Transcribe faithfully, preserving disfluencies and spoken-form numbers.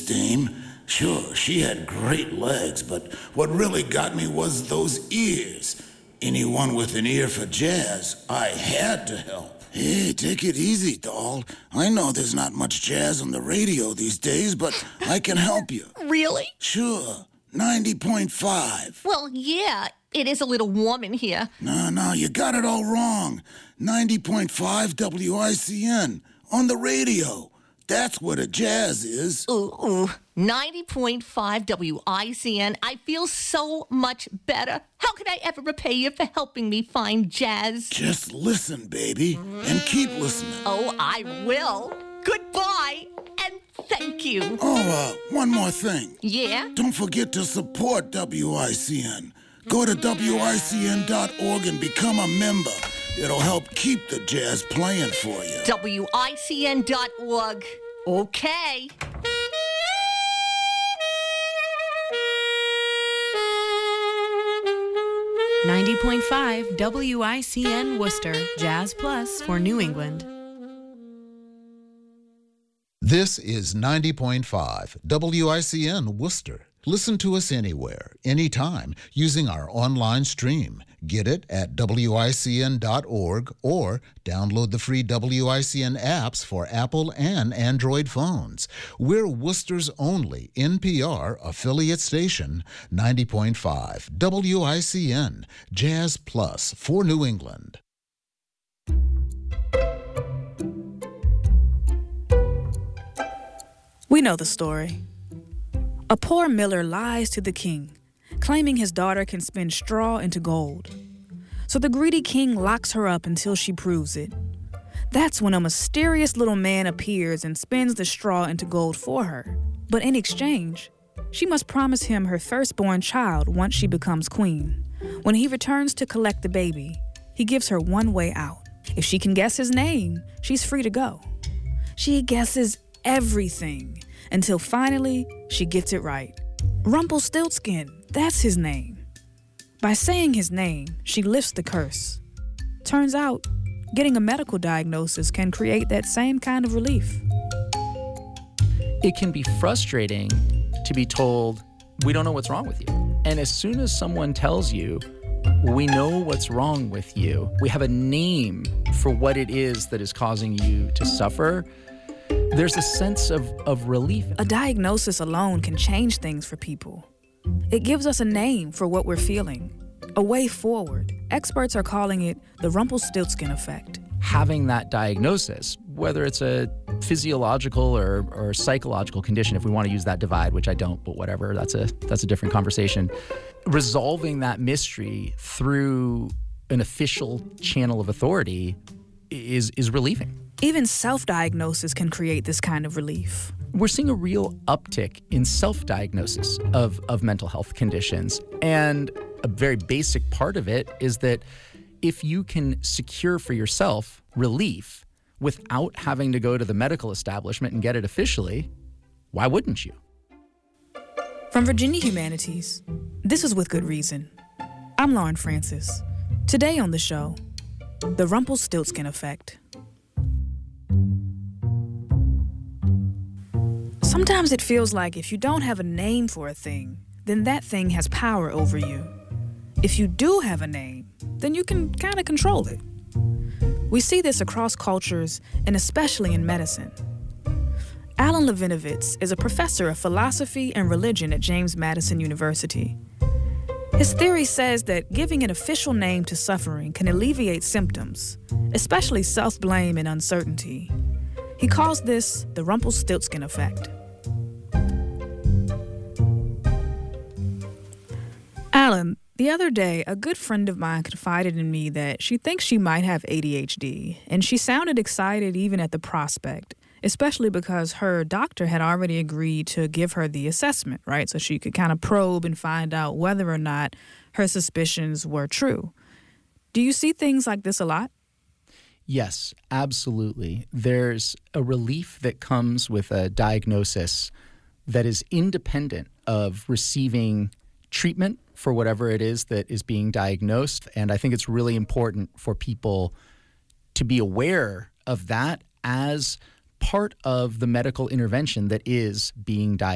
dame. Sure, she had great legs, but what really got me was those ears. Anyone with an ear for jazz, I had to help. Hey, take it easy, doll. I know there's not much jazz on the radio these days, but I can help you. Really? Sure. ninety point five. Well, yeah, it is a little warm in here. No, no, you got it all wrong. ninety point five W I C N on the radio. That's what a jazz is. Ooh, ooh. ninety point five W I C N. I feel so much better. How could I ever repay you for helping me find jazz? Just listen, baby, and keep listening. Oh, I will. Goodbye, and thank you. Oh, uh, one more thing. Yeah? Don't forget to support W I C N. Go to W I C N dot org and become a member. It'll help keep the jazz playing for you. W I C N dot org. Okay. ninety point five W I C N Worcester, Jazz Plus for New England. This is ninety point five W I C N Worcester. Listen to us anywhere, anytime, using our online stream. Get it at W I C N dot org or download the free W I C N apps for Apple and Android phones. We're Worcester's only N P R affiliate station, ninety point five W I C N, Jazz Plus for New England. We know the story. A poor miller lies to the king, claiming his daughter can spin straw into gold. So the greedy king locks her up until she proves it. That's when a mysterious little man appears and spins the straw into gold for her. But in exchange, she must promise him her firstborn child once she becomes queen. When he returns to collect the baby, he gives her one way out. If she can guess his name, she's free to go. She guesses everything until finally she gets it right. Rumpelstiltskin, that's his name. By saying his name, she lifts the curse. Turns out, getting a medical diagnosis can create that same kind of relief. It can be frustrating to be told, we don't know what's wrong with you. And as soon as someone tells you, we know what's wrong with you, we have a name for what it is that is causing you to suffer, there's a sense of, of relief. A diagnosis alone can change things for people. It gives us a name for what we're feeling, a way forward. Experts are calling it the Rumpelstiltskin effect. Having that diagnosis, whether it's a physiological or, or psychological condition, if we want to use that divide, which I don't, but whatever, that's a that's a different conversation. Resolving that mystery through an official channel of authority is is relieving. Even self-diagnosis can create this kind of relief. We're seeing a real uptick in self-diagnosis of, of mental health conditions. And a very basic part of it is that if you can secure for yourself relief without having to go to the medical establishment and get it officially, why wouldn't you? From Virginia Humanities, this is With Good Reason. I'm Lauren Francis. Today on the show, the Rumpelstiltskin effect. Sometimes it feels like if you don't have a name for a thing, then that thing has power over you. If you do have a name, then you can kind of control it. We see this across cultures and especially in medicine. Alan Levinovitz is a professor of philosophy and religion at James Madison University. His theory says that giving an official name to suffering can alleviate symptoms, especially self-blame and uncertainty. He calls this the Rumpelstiltskin effect. Alan, the other day, a good friend of mine confided in me that she thinks she might have A D H D, and she sounded excited even at the prospect, especially because her doctor had already agreed to give her the assessment, right? So she could kind of probe and find out whether or not her suspicions were true. Do you see things like this a lot? Yes, absolutely. There's a relief that comes with a diagnosis that is independent of receiving treatment for whatever it is that is being diagnosed. And I think it's really important for people to be aware of that as part of the medical intervention that is being diagnosed.